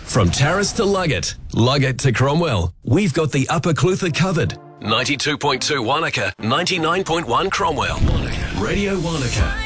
From Tarras to Luggett to Cromwell, we've got the Upper Clutha covered. 92.2 Wanaka, 99.1 Cromwell. Radio Wanaka.